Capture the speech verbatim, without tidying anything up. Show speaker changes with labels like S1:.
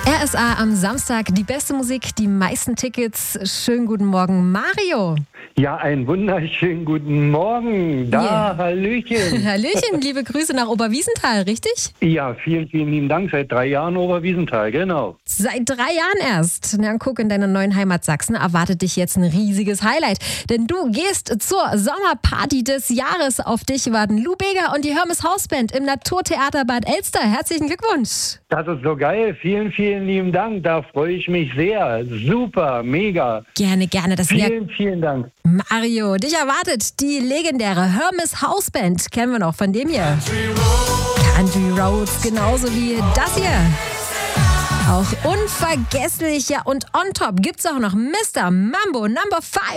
S1: R S A am Samstag, die beste Musik, die meisten Tickets. Schönen guten Morgen, Mario.
S2: Ja, einen wunderschönen guten Morgen. Da,
S1: Yeah.
S2: Hallöchen.
S1: Hallöchen, liebe Grüße nach Oberwiesenthal, richtig?
S2: Ja, vielen, vielen lieben Dank. Seit drei Jahren Oberwiesenthal, genau.
S1: Seit drei Jahren erst. Na, guck, in deiner neuen Heimat Sachsen erwartet dich jetzt ein riesiges Highlight. Denn du gehst zur Sommerparty des Jahres. Auf dich warten Lou Bega und die Hermes Hausband im Naturtheater Bad Elster. Herzlichen Glückwunsch.
S2: Das ist so geil. Vielen, vielen lieben Dank. Da freue ich mich sehr. Super, mega.
S1: Gerne, gerne. Das sind ja
S2: Vielen, vielen Dank.
S1: Mario, dich erwartet die legendäre Hermes Hausband. Kennen wir noch von dem hier. Country Roads, genauso wie das hier. Auch unvergesslich, ja, und on top gibt's auch noch Mister Mambo Number five.